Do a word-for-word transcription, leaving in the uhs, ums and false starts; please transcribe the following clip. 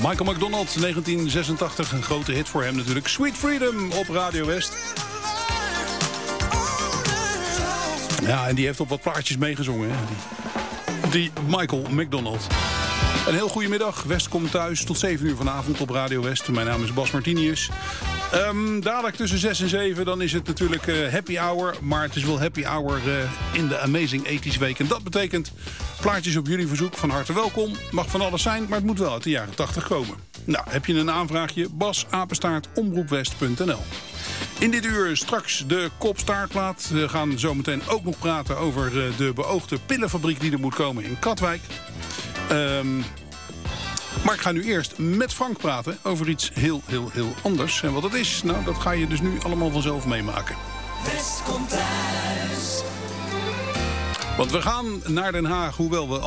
Michael McDonald, negentien zesentachtig, een grote hit voor hem natuurlijk. Sweet Freedom op Radio West. Ja, en die heeft op wat plaatjes meegezongen, hè? Die, die Michael McDonald. Een heel goede middag. West komt thuis tot zeven uur vanavond op Radio West. Mijn naam is Bas Martinius. Um, dadelijk tussen zes en zeven, dan is het natuurlijk uh, happy hour. Maar het is wel happy hour uh, in de Amazing eighties Week. En dat betekent plaatjes op jullie verzoek. Van harte welkom. Mag van alles zijn, maar het moet wel uit de jaren tachtig komen. Nou, heb je een aanvraagje? Bas, apenstaart, omroepwest punt n l. In dit uur straks de kopstaartplaat. We gaan zometeen ook nog praten over uh, de beoogde pillenfabriek die er moet komen in Katwijk. Um, maar ik ga nu eerst met Frank praten over iets heel, heel, heel anders. En wat dat is, nou, dat ga je dus nu allemaal vanzelf meemaken. West komt thuis. Want we gaan naar Den Haag, hoewel we